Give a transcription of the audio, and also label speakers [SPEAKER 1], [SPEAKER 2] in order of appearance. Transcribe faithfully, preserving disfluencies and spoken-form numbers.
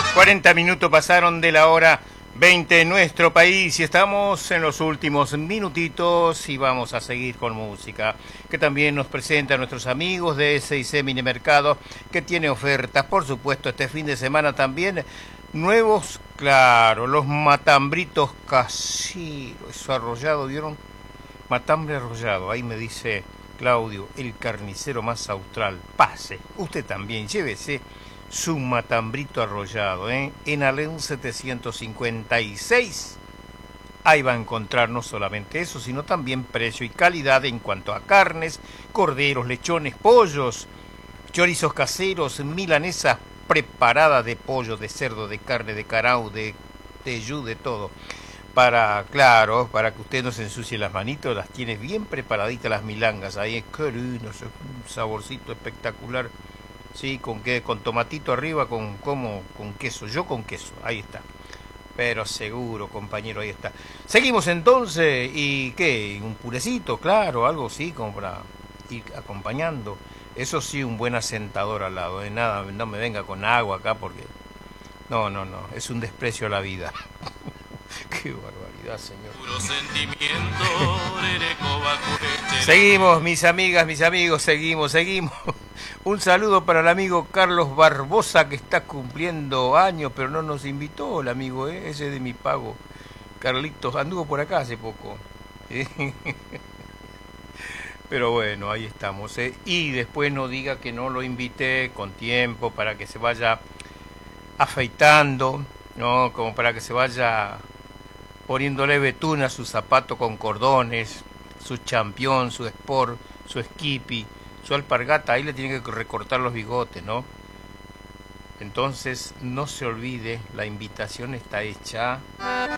[SPEAKER 1] cuarenta minutos pasaron de la hora veinte en nuestro país y estamos en los últimos minutitos y vamos a seguir con música que también nos presenta a nuestros amigos de S y C Minimercado, que tiene ofertas, por supuesto, este fin de semana también nuevos, claro, los matambritos caseros, eso arrollado, ¿vieron? Matambre arrollado, ahí me dice Claudio, el carnicero más austral. Pase, usted también, llévese su matambrito arrollado, ¿eh? En Alén setecientos cincuenta y seis. Ahí va a encontrar no solamente eso, sino también precio y calidad en cuanto a carnes, corderos, lechones, pollos, chorizos caseros, milanesas preparadas de pollo, de cerdo, de carne, de carao, de teyú, de todo. Para, claro, para que usted no se ensucie las manitos, las tiene bien preparaditas las milangas. Ahí es un saborcito espectacular. Sí, con qué, con tomatito arriba, con como, con queso, yo con queso, ahí está. Pero seguro, compañero, ahí está. Seguimos entonces, ¿y qué? Un purecito, claro, algo así, como para ir acompañando. Eso sí, un buen asentador al lado, ¿eh? Nada, no me venga con agua acá porque... No, no, no, es un desprecio a la vida. Qué barbaridad, señor. Seguimos, mis amigas, mis amigos, seguimos, seguimos. Un saludo para el amigo Carlos Barbosa, que está cumpliendo años, pero no nos invitó el amigo, ¿eh? Ese de mi pago. Carlitos, anduvo por acá hace poco. ¿Eh? Pero bueno, ahí estamos, ¿eh? Y después no diga que no lo invité con tiempo para que se vaya afeitando, ¿no? Como para que se vaya poniéndole betún a su zapato con cordones, su champión, su sport, su skippy, su alpargata. Ahí le tiene que recortar los bigotes, ¿no? Entonces no se olvide, la invitación está hecha.